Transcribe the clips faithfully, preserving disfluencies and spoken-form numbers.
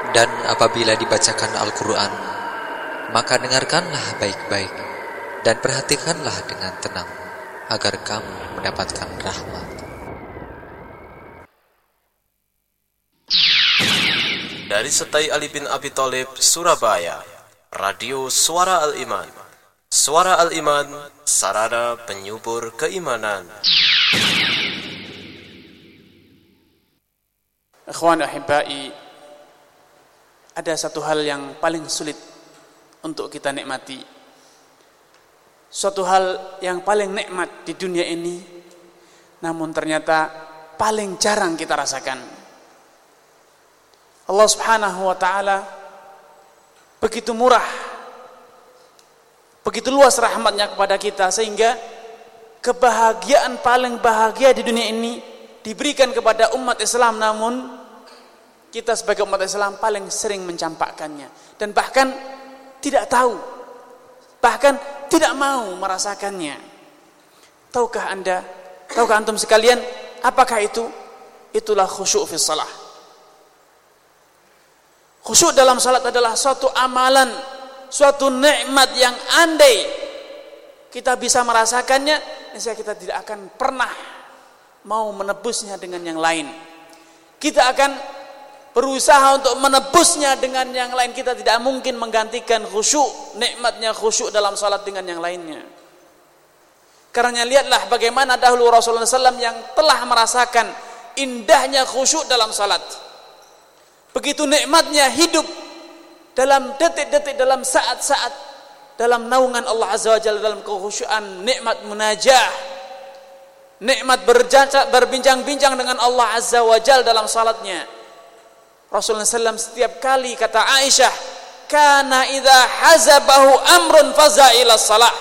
Dan apabila dibacakan Al-Quran, maka dengarkanlah baik-baik dan perhatikanlah dengan tenang, agar kamu mendapatkan rahmat. Dari Setai Ali bin Abi Thalib, Surabaya, Radio Suara Al-Iman. Suara Al-Iman, sarana penyubur keimanan. Ikhwan ahibbai, ada satu hal yang paling sulit untuk kita nikmati. Suatu hal yang paling nikmat di dunia ini, namun ternyata paling jarang kita rasakan. Allah Subhanahu wa ta'ala begitu murah, begitu luas rahmatnya kepada kita, sehingga kebahagiaan paling bahagia di dunia ini diberikan kepada umat Islam, namun kita sebagai umat Islam paling sering mencampakkannya dan bahkan tidak tahu, bahkan tidak mau merasakannya. Tahukah Anda, tahukah antum sekalian, apakah itu? Itulah khusyuk fi shalah. Khusyuk dalam salat adalah suatu amalan, suatu nikmat yang andai kita bisa merasakannya, niscaya kita tidak akan pernah mau menebusnya dengan yang lain. Kita akan berusaha untuk menebusnya dengan yang lain. Kita tidak mungkin menggantikan khusyuk, nikmatnya khusyuk dalam salat dengan yang lainnya. Karena lihatlah bagaimana dahulu Rasulullah shallallahu alaihi wasallam yang telah merasakan indahnya khusyuk dalam salat. Begitu nikmatnya hidup dalam detik-detik, dalam saat-saat, dalam naungan Allah Azza wa Jalla, dalam kekhusyuan, nikmat munajah, nikmat berbincang-bincang dengan Allah Azza wa Jalla dalam salatnya. Rasulullah shallallahu alaihi wasallam setiap kali, kata Aisyah, kana idza hazabahu amrun faza ila shalah.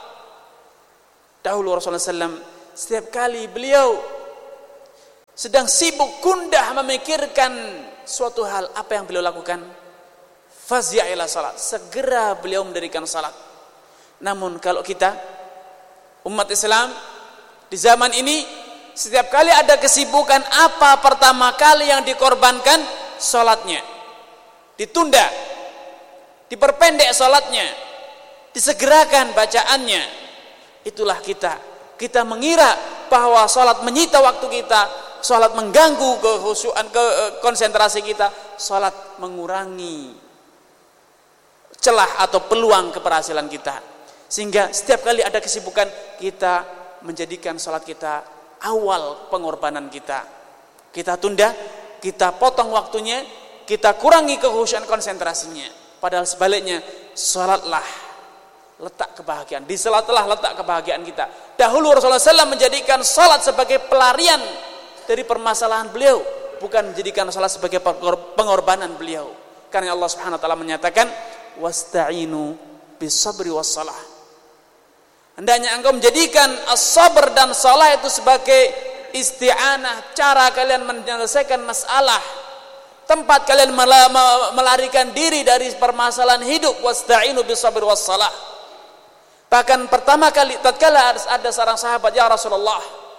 Dahulu Rasulullah shallallahu alaihi wasallam setiap kali beliau sedang sibuk gundah memikirkan suatu hal, apa yang beliau lakukan? Fazia ila salat, segera beliau mendirikan salat. Namun kalau kita umat Islam di zaman ini, setiap kali ada kesibukan, apa pertama kali yang dikorbankan? Salatnya ditunda, diperpendek salatnya, disegerakan bacaannya. Itulah kita. Kita mengira bahwa salat menyita waktu kita, salat mengganggu kekhusyuan, ke konsentrasi kita, salat mengurangi celah atau peluang keberhasilan kita. Sehingga setiap kali ada kesibukan, kita menjadikan salat kita awal pengorbanan kita. Kita tunda, kita potong waktunya, kita kurangi kekhusyuan konsentrasinya. Padahal sebaliknya, salatlah letak kebahagiaan. Di salatlah letak kebahagiaan kita. Dahulu Rasulullah shallallahu alaihi wasallam menjadikan salat sebagai pelarian dari permasalahan beliau, bukan menjadikan salat sebagai pengorbanan beliau. Karena Allah Subhanahu wa taala menyatakan, wasta'inu bis-sabri was-shalah. Hendaknya engkau menjadikan as-sabr dan salah itu sebagai isti'anah, cara kalian menyelesaikan masalah, tempat kalian melarikan diri dari permasalahan hidup. Wasta'inu bis-sabri was-shalah. Bahkan pertama kali tatkala ada seorang sahabat, ya Rasulullah,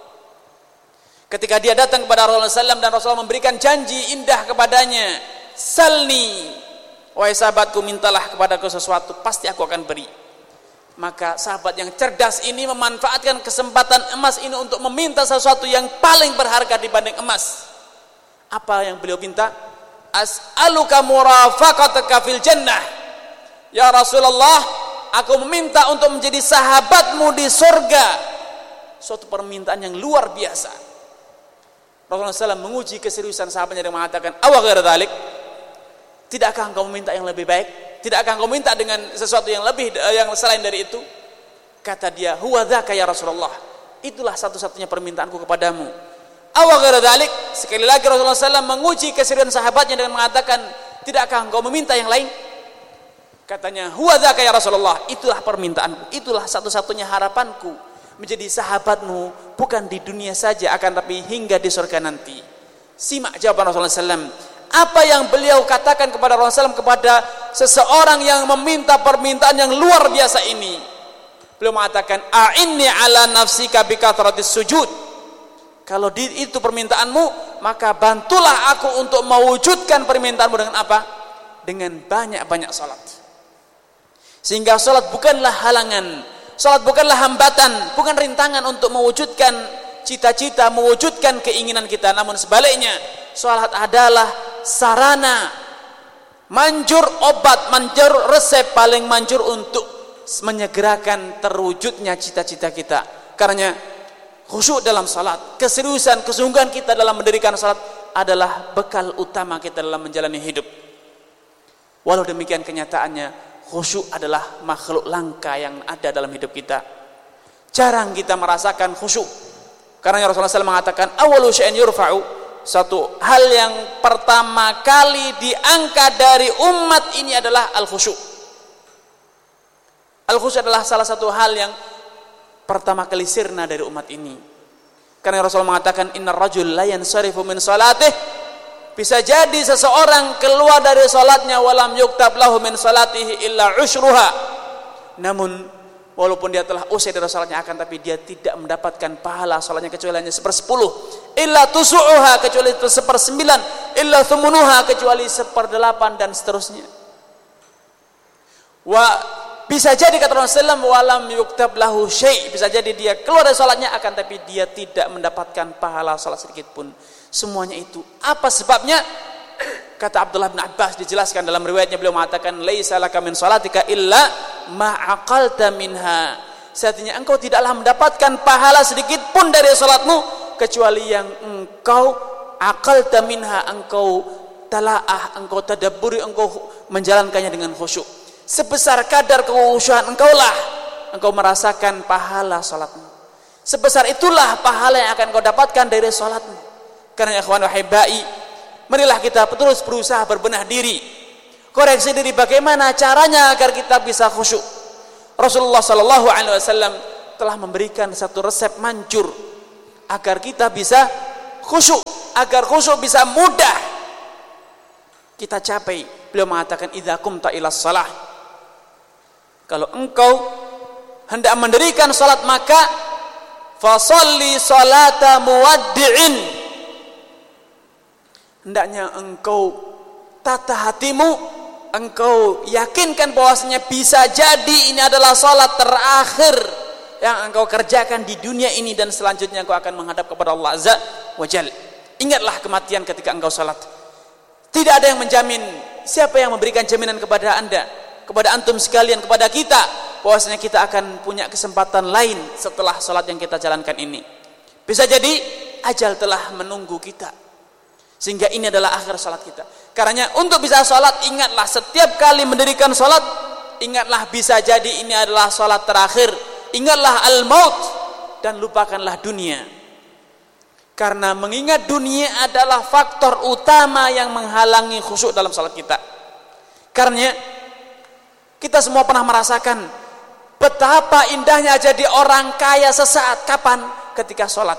ketika dia datang kepada Rasulullah shallallahu alaihi wasallam dan Rasulullah memberikan janji indah kepadanya, salni, wahai sahabatku, mintalah kepadaku sesuatu, pasti aku akan beri. Maka sahabat yang cerdas ini memanfaatkan kesempatan emas ini untuk meminta sesuatu yang paling berharga dibanding emas. Apa yang beliau minta? As'aluka murafaqataka fil jannah. Ya Rasulullah, aku meminta untuk menjadi sahabatmu di surga. Suatu permintaan yang luar biasa. Rasulullah shallallahu alaihi wasallam menguji keseriusan sahabatnya dan mengatakan, awa ghaira dzalik, tidakkah engkau meminta yang lebih baik? Tidakkah engkau minta dengan sesuatu yang lebih, yang selain dari itu? Kata dia, huwa dzaka ya Rasulullah, itulah satu-satunya permintaanku kepadamu. Awa ghaira dzalik, sekali lagi Rasulullah shallallahu alaihi wasallam menguji keseriusan sahabatnya dengan mengatakan, tidakkah engkau meminta yang lain? Katanya, huwa dzaka ya Rasulullah, itulah permintaanku, itulah satu-satunya harapanku, menjadi sahabatmu, bukan di dunia saja, akan tapi hingga di surga nanti. Simak jawaban Rasulullah shallallahu alaihi wasallam. Apa yang beliau katakan kepada Rasulullah shallallahu alaihi wasallam kepada seseorang yang meminta permintaan yang luar biasa ini. Beliau mengatakan, a'inni ala nafsika bi kathratis sujud. Kalau di, itu permintaanmu, maka bantulah aku untuk mewujudkan permintaanmu dengan apa? Dengan banyak-banyak salat. Sehingga salat bukanlah halangan, salat bukanlah hambatan, bukan rintangan untuk mewujudkan cita-cita, mewujudkan keinginan kita, namun sebaliknya salat adalah sarana manjur obat, manjur resep paling manjur untuk menyegerakan terwujudnya cita-cita kita. Karena khusyuk dalam salat, keseriusan, kesungguhan kita dalam mendirikan salat adalah bekal utama kita dalam menjalani hidup. Walau demikian kenyataannya khusyuk adalah makhluk langka yang ada dalam hidup kita. Jarang kita merasakan khusyuk. Karena Rasulullah shallallahu alaihi wasallam mengatakan awalu syai'in yurfa'u, satu hal yang pertama kali diangkat dari umat ini adalah al-khusyuk. Al-khusyuk adalah salah satu hal yang pertama kali sirna dari umat ini. Karena Rasulullah mengatakan innar rajul la yansarifu min salatih, bisa jadi seseorang keluar dari salatnya walam yuktab lahu min salatihi illa usyruha, namun walaupun dia telah usai dari salatnya akan tapi dia tidak mendapatkan pahala salatnya kecuali hanya sepersepuluh, illa tusu'uha kecuali sepersembilan, illa thumunuha kecuali seperdelapan, dan seterusnya. Wa bisa jadi kata Rasulullah walam yuktab lahu syai', bisa jadi dia keluar dari salatnya akan tapi dia tidak mendapatkan pahala salat sedikit pun. Semuanya itu apa sebabnya? Kata Abdullah bin Abbas, dijelaskan dalam riwayatnya, beliau mengatakan laisa laka min salatika illa ma aqalta minha, artinya engkau tidaklah mendapatkan pahala sedikit pun dari salatmu kecuali yang engkau aqalta minha, engkau talaah, engkau tadabburi, engkau menjalankannya dengan khusyuk. Sebesar kadar kekhusyuan engkaulah engkau merasakan pahala salatmu. Sebesar itulah pahala yang akan engkau dapatkan dari salatmu. Karena ya ikhwan wahibai, marilah kita terus berusaha berbenah diri, koreksi diri bagaimana caranya agar kita bisa khusyuk. Rasulullah sallallahu alaihi wasallam telah memberikan satu resep manjur agar kita bisa khusyuk, agar khusyuk bisa mudah kita capai. Beliau mengatakan idza qumta ila shalah, kalau engkau hendak mendirikan salat maka fasalli salata muwaddi'in, hendaknya engkau tata hatimu, engkau yakinkan bahwasanya bisa jadi ini adalah salat terakhir yang engkau kerjakan di dunia ini dan selanjutnya engkau akan menghadap kepada Allah Azza wa Jalla. Ingatlah kematian ketika engkau salat. Tidak ada yang menjamin, siapa yang memberikan jaminan kepada anda, kepada antum sekalian, kepada kita, bahwasanya kita akan punya kesempatan lain setelah salat yang kita jalankan ini. Bisa jadi ajal telah menunggu kita, sehingga ini adalah akhir salat kita. Karena untuk bisa salat, ingatlah setiap kali mendirikan salat, ingatlah bisa jadi ini adalah salat terakhir. Ingatlah al-maut dan lupakanlah dunia. Karena mengingat dunia adalah faktor utama yang menghalangi khusyuk dalam salat kita. Karena kita semua pernah merasakan betapa indahnya jadi orang kaya sesaat. Kapan? Ketika salat.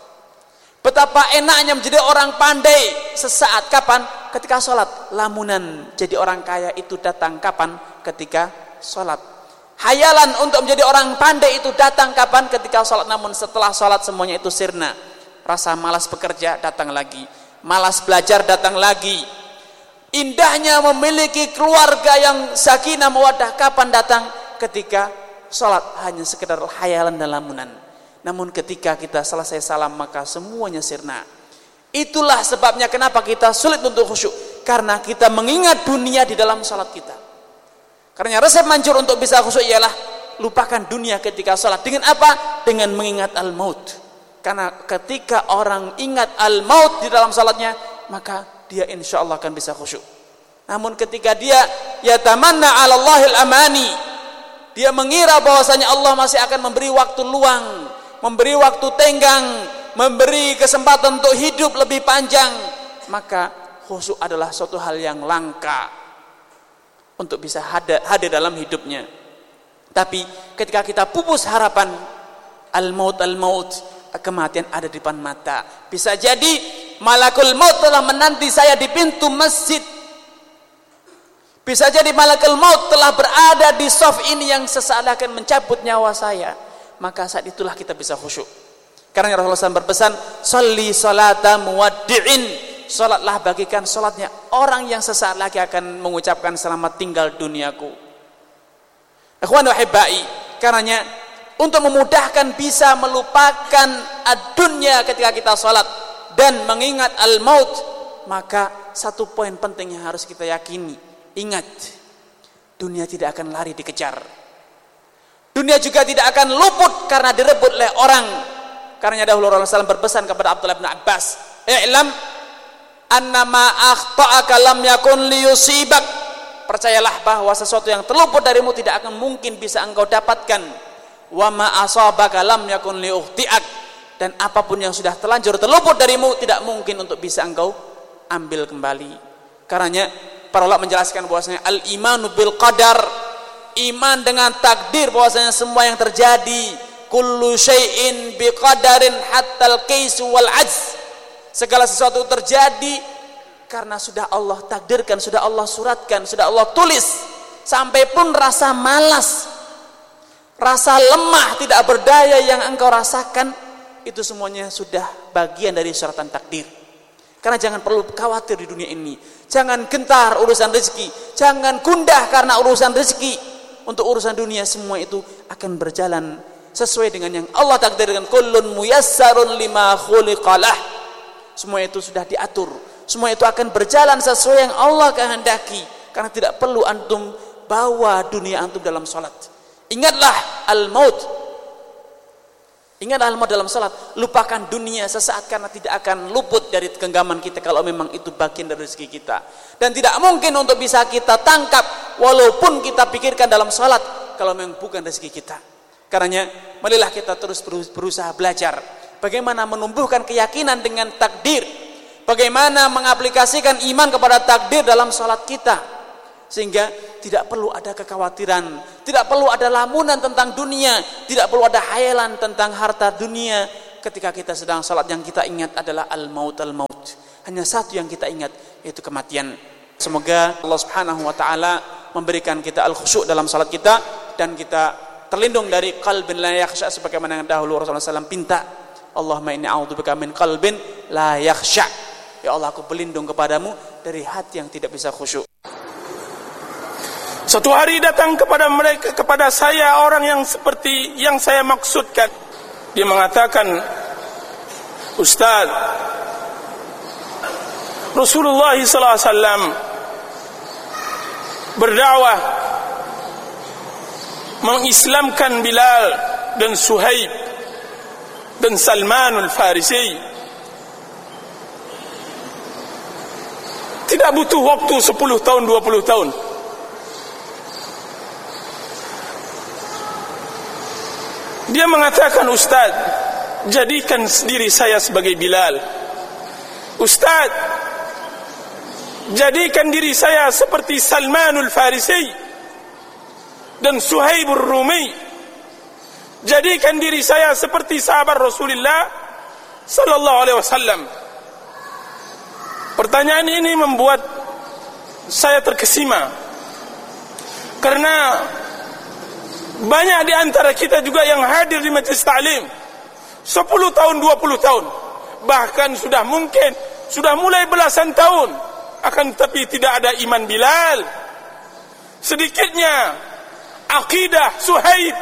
Betapa enaknya menjadi orang pandai sesaat. Kapan? Ketika salat. Lamunan jadi orang kaya itu datang kapan? Ketika salat. Hayalan untuk menjadi orang pandai itu datang kapan? Ketika salat. Namun setelah salat semuanya itu sirna. Rasa malas bekerja datang lagi, malas belajar datang lagi. Indahnya memiliki keluarga yang sakinah mawaddah kapan datang? Ketika salat hanya sekedar hayalan dan lamunan. Namun ketika kita selesai salam maka semuanya sirna. Itulah sebabnya kenapa kita sulit untuk khusyuk, karena kita mengingat dunia di dalam salat kita. Karena resep manjur untuk bisa khusyuk ialah lupakan dunia ketika salat. Dengan apa? Dengan mengingat al-maut. Karena ketika orang ingat al-maut di dalam salatnya, maka dia insya Allah akan bisa khusyuk. Namun ketika dia yatamanna 'ala Allahil amani, dia mengira bahwasanya Allah masih akan memberi waktu luang, memberi waktu tenggang, memberi kesempatan untuk hidup lebih panjang, maka khusyuk adalah suatu hal yang langka untuk bisa hadir, hadir dalam hidupnya. Tapi ketika kita pupus harapan al-maut al-maut, kematian ada di depan mata, bisa jadi malakul maut telah menanti saya di pintu masjid, bisa jadi malakul maut telah berada di shaf ini yang sesaat akan mencabut nyawa saya, maka saat itulah kita bisa khusyuk. Karena Rasulullah shallallahu alaihi wasallam berpesan, "Sholli sholata muwaddi'in." Salatlah bagikan salatnya orang yang sesaat lagi akan mengucapkan selamat tinggal duniaku. Ikhwan wa hibbai, karenanya untuk memudahkan bisa melupakan ad-dunya ketika kita salat dan mengingat al-maut, maka satu poin penting yang harus kita yakini, ingat, dunia tidak akan lari dikejar. Dunia juga tidak akan luput karena direbut oleh orang. Karena dahulu Rasulullah shallallahu alaihi wasallam berpesan kepada Abdullah bin Abbas, "I'lam annama akhta'aka lam yakun liyusibak." Percayalah bahwa sesuatu yang terluput darimu tidak akan mungkin bisa engkau dapatkan. Wa ma asabaka lam yakun liukhti'ak. Dan apapun yang sudah terlanjur terluput darimu tidak mungkin untuk bisa engkau ambil kembali. Karenanya para ulama menjelaskan bahwasanya al-imanu bil qadar, iman dengan takdir, bahwasanya semua yang terjadi, kullu syai'in biqadarin hatta al-qais wal ajz. Segala sesuatu terjadi karena sudah Allah takdirkan, sudah Allah suratkan, sudah Allah tulis. Sampai pun rasa malas, rasa lemah, tidak berdaya yang engkau rasakan, itu semuanya sudah bagian dari suratan takdir. Karena jangan perlu khawatir di dunia ini. Jangan gentar urusan rezeki, jangan gundah karena urusan rezeki. Untuk urusan dunia semua itu akan berjalan sesuai dengan yang Allah takdirkan. Kullun muyassarun lima khuliqalah. Semua itu sudah diatur, semua itu akan berjalan sesuai yang Allah kehendaki. Karena tidak perlu antum bawa dunia antum dalam salat. Ingatlah al-maut, ingatlah al-maut dalam salat. Lupakan dunia sesaat karena tidak akan luput dari genggaman kita kalau memang itu bagian dari rezeki kita. Dan tidak mungkin untuk bisa kita tangkap walaupun kita pikirkan dalam salat kalau memang bukan rezeki kita. Karenanya marilah kita terus berusaha belajar bagaimana menumbuhkan keyakinan dengan takdir, bagaimana mengaplikasikan iman kepada takdir dalam salat kita, sehingga tidak perlu ada kekhawatiran, tidak perlu ada lamunan tentang dunia, tidak perlu ada hayalan tentang harta dunia. Ketika kita sedang salat, yang kita ingat adalah al-maut, al-maut. Hanya satu yang kita ingat, yaitu kematian. Semoga Allah Subhanahu wa taala memberikan kita al-khusyuk dalam salat kita, dan kita terlindung dari qalbin la yakhsha, sebagaimana yang dahulu Rasulullah shallallahu alaihi wasallam pinta, Allahumma inni a'udzubika min qalbin la yakhsha. Ya Allah, aku berlindung kepadamu dari hati yang tidak bisa khusyuk. Suatu hari datang kepada mereka, kepada saya orang yang seperti yang saya maksudkan. Dia mengatakan, "Ustaz, Rasulullah sallallahu alaihi wasallam berdakwah mengislamkan Bilal dan Suhaib dan Salman al-Farisi. Tidak butuh waktu sepuluh tahun, dua puluh tahun. Dia mengatakan, Ustaz, jadikan diri saya sebagai Bilal. Ustaz, jadikan diri saya seperti Salman al-Farisi dan Suhaib al-Rumi. Jadikan diri saya seperti sahabat Rasulullah sallallahu alaihi wasallam. Pertanyaan ini membuat saya terkesima, karena banyak di antara kita juga yang hadir di majelis ta'lim sepuluh tahun, dua puluh tahun, bahkan sudah mungkin sudah mulai belasan tahun, akan tetapi tidak ada iman Bilal, sedikitnya akidah Suhaib,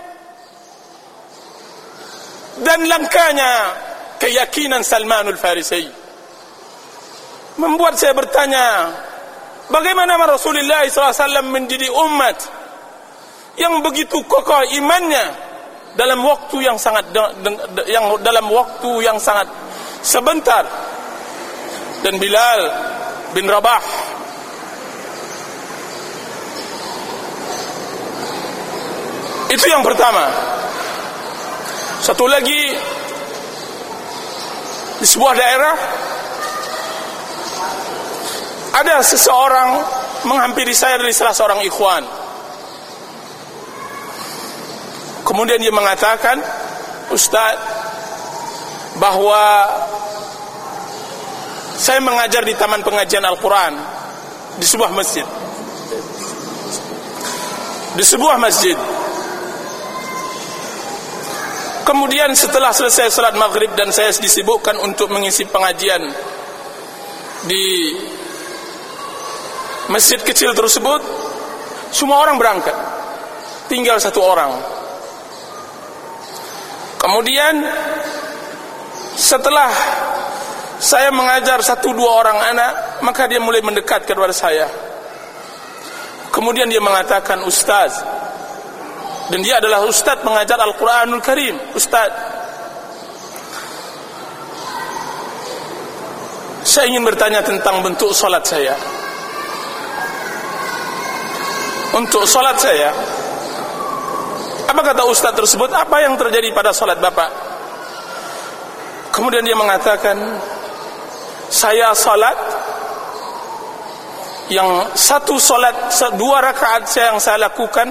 dan langkanya keyakinan Salman al-Farisi. Membuat saya bertanya, bagaimana Rasulullah sallallahu alaihi wasallam menjadi umat yang begitu kokoh imannya dalam waktu yang sangat yang dalam waktu yang sangat sebentar. Dan Bilal bin Rabah itu yang pertama. Satu lagi, di sebuah daerah ada seseorang menghampiri saya dari salah seorang ikhwan. Kemudian dia mengatakan, Ustaz, bahwa saya mengajar di taman pengajian Al-Quran di sebuah masjid. Di sebuah masjid. Kemudian setelah selesai salat maghrib dan saya disibukkan untuk mengisi pengajian di masjid kecil tersebut, semua orang berangkat, tinggal satu orang. Kemudian setelah saya mengajar satu dua orang anak, maka dia mulai mendekat kepada saya. Kemudian dia mengatakan, "Ustaz," dan dia adalah ustaz mengajar Al-Quranul Karim. "Ustaz, saya ingin bertanya tentang bentuk salat saya. Untuk salat saya, apa kata ustaz tersebut, apa yang terjadi pada salat Bapak?" Kemudian dia mengatakan, "Saya salat yang satu salat dua rakaat saya yang saya lakukan,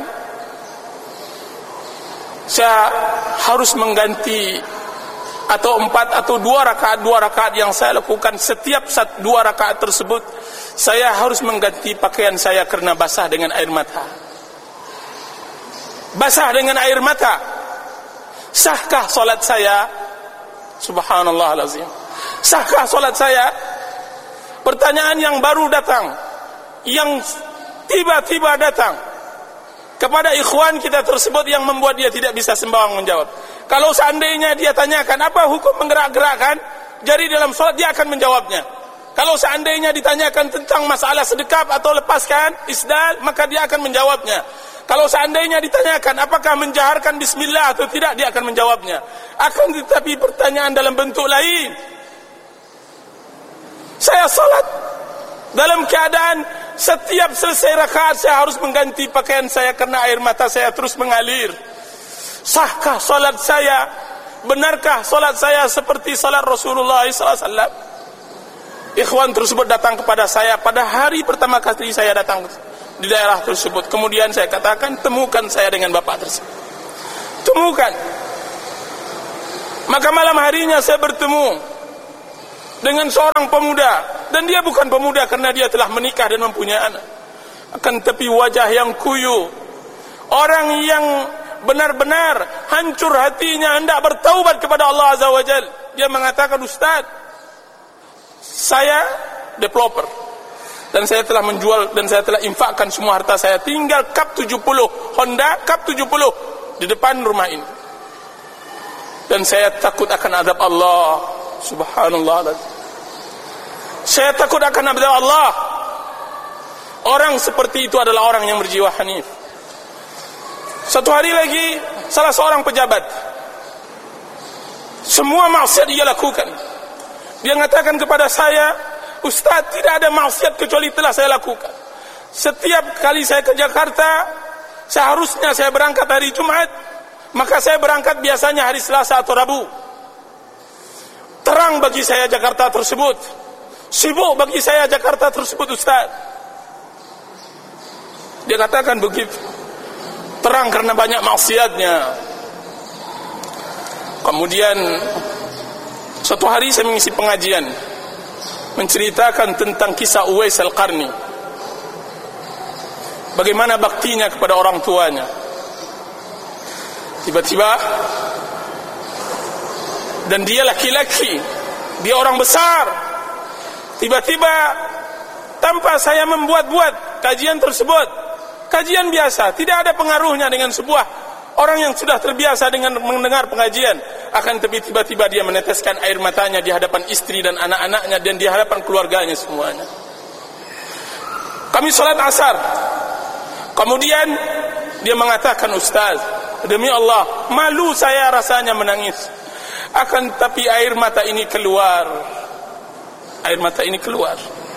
saya harus mengganti atau empat atau dua rakaat dua rakaat yang saya lakukan, setiap satu dua rakaat tersebut saya harus mengganti pakaian saya karena basah dengan air mata. Basah dengan air mata. Sahkah salat saya?" Subhanallah alazim. Sahkah salat saya? Pertanyaan yang baru datang, yang tiba-tiba datang kepada ikhwan kita tersebut, yang membuat dia tidak bisa sembarang menjawab. Kalau seandainya dia tanyakan apa hukum menggerak-gerakkan jari dalam salat, dia akan menjawabnya. Kalau seandainya ditanyakan tentang masalah sedekap atau lepaskan isdal, maka dia akan menjawabnya. Kalau seandainya ditanyakan apakah menjaharkan bismillah atau tidak, dia akan menjawabnya. Akan tetapi pertanyaan dalam bentuk lain. Saya salat dalam keadaan setiap selesai rakaat saya harus mengganti pakaian saya karena air mata saya terus mengalir. Sahkah salat saya? Benarkah salat saya seperti salat Rasulullah sallallahu alaihi wasallam? Ikhwan tersebut datang kepada saya pada hari pertama kali saya datang di daerah tersebut. Kemudian saya katakan, temukan saya dengan bapak tersebut. Temukan. Maka malam harinya saya bertemu dengan seorang pemuda, dan dia bukan pemuda karena dia telah menikah dan mempunyai anak, akan tetapi wajah yang kuyu, orang yang benar-benar hancur hatinya hendak bertaubat kepada Allah Azza wa Jal. Dia mengatakan, "Ustaz, saya developer dan saya telah menjual dan saya telah infakkan semua harta saya, tinggal Cup tujuh puluh, Honda Cup tujuh puluh di depan rumah ini, dan saya takut akan azab Allah." Subhanallah. Saya takut akan azab Allah. Orang seperti itu adalah orang yang berjiwa hanif. Satu hari lagi, salah seorang pejabat, semua maksiat dia lakukan. Dia mengatakan kepada saya, "Ustaz, tidak ada maksiat kecuali telah saya lakukan. Setiap kali saya ke Jakarta, seharusnya saya berangkat hari Jumat, maka saya berangkat biasanya hari Selasa atau Rabu. Terang bagi saya Jakarta tersebut, sibuk bagi saya Jakarta tersebut, Ustaz." Dia katakan begitu. Terang karena banyak maksiatnya. Kemudian suatu hari saya mengisi pengajian, menceritakan tentang kisah Uwais Al-Qarni, bagaimana baktinya kepada orang tuanya. Tiba-tiba, dan dia laki-laki, dia orang besar, tiba-tiba tanpa saya membuat-buat kajian tersebut, kajian biasa, tidak ada pengaruhnya dengan sebuah orang yang sudah terbiasa dengan mendengar pengajian, akan tapi tiba-tiba dia meneteskan air matanya di hadapan istri dan anak-anaknya dan di hadapan keluarganya semuanya. Kami salat asar, kemudian dia mengatakan, "Ustaz, demi Allah, malu saya rasanya menangis, akan tapi air mata ini keluar, air mata ini keluar."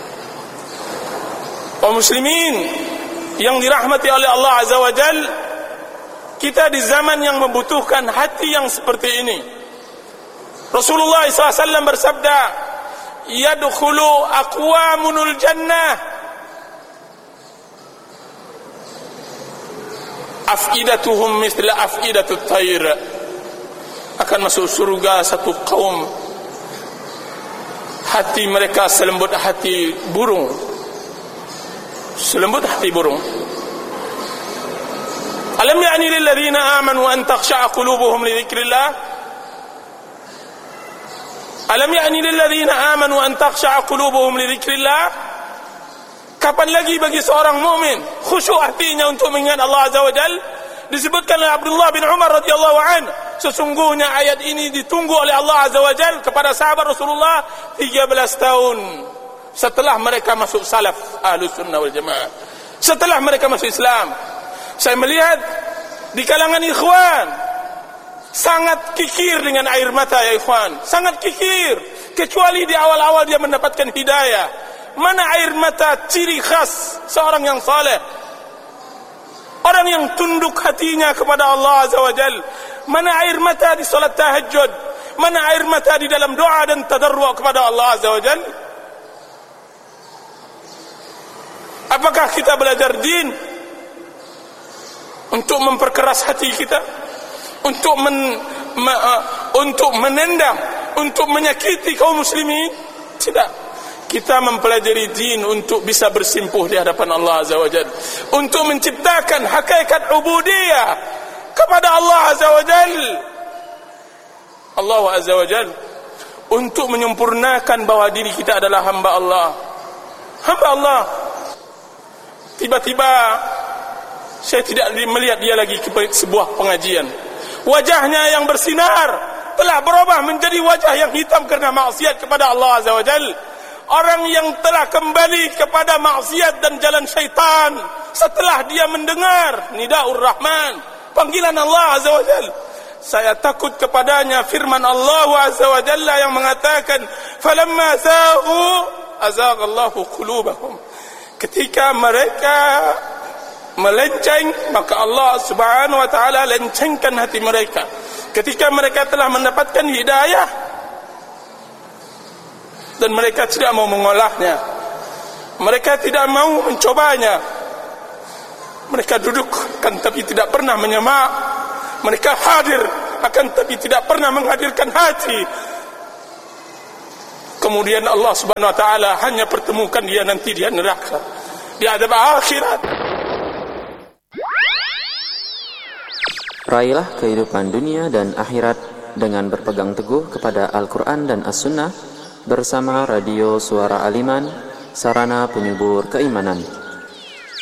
Kaum muslimin yang dirahmati oleh Allah Azza wa Jal, kita di zaman yang membutuhkan hati yang seperti ini. Rasulullah shallallahu alaihi wasallam bersabda, "Yadkhulu aqwamunul jannah afidatuhum mithla afidatut tayr." Akan masuk surga satu kaum, hati mereka selembut hati burung, selembut hati burung. Alam ya'ni lil ladzina amanu an takhsha'a qulubuhum li dzikrillah Alam ya'ni lil ladzina amanu an takhsha'a qulubuhum li dzikrillah? Kapan lagi bagi seorang mukmin khusyuk hatinya untuk mengingat Allah Azza wa Jalla? Disebutkan oleh Abdullah bin Umar radhiyallahu anhu, sesungguhnya ayat ini ditunggu oleh Allah Azza wa Jalla kepada sahabat Rasulullah tiga belas tahun setelah mereka masuk salaf Ahlus Sunnah wal Jamaah, setelah mereka masuk Islam. Saya melihat di kalangan ikhwan sangat kikir dengan air mata, ya ikhwan, sangat kikir, kecuali di awal-awal dia mendapatkan hidayah. Mana air mata ciri khas seorang yang saleh, orang yang tunduk hatinya kepada Allah Azza wa Jal? Mana air mata di salat tahajud? Mana air mata di dalam doa dan tadarru' kepada Allah Azza wa Jal? Apakah kita belajar din untuk memperkeras hati kita, untuk men, me, uh, untuk menendang, untuk menyakiti kaum muslimin? Tidak. Kita mempelajari din untuk bisa bersimpuh di hadapan Allah Azza wa Jalla, untuk menciptakan hakikat ubudiyah kepada Allah Azza wa Jalla. Allah Azza wa Jalla untuk menyempurnakan bahwa diri kita adalah hamba Allah. Hamba Allah. Tiba-tiba saya tidak melihat dia lagi ke sebuah pengajian. Wajahnya yang bersinar telah berubah menjadi wajah yang hitam karena maksiat kepada Allah Azza wa Jalla. Orang yang telah kembali kepada maksiat dan jalan syaitan setelah dia mendengar Nidaur Rahman, panggilan Allah Azza wa Jalla. Saya takut kepadanya firman Allah Azza wa Jalla yang mengatakan, falamma zaghu azaghallahu qulubahum. Ketika mereka melenceng, maka Allah Subhanahu wa taala lencengkan hati mereka. Ketika mereka telah mendapatkan hidayah dan mereka tidak mau mengolahnya, mereka tidak mau mencobanya, mereka duduk kan tapi tidak pernah menyemak, mereka hadir akan tapi tidak pernah menghadirkan hati. Kemudian Allah Subhanahu wa taala hanya pertemukan dia nanti di neraka, di adab akhirat. Raihlah kehidupan dunia dan akhirat dengan berpegang teguh kepada Al-Quran dan As-Sunnah bersama Radio Suara Al-Iman, sarana penyubur keimanan.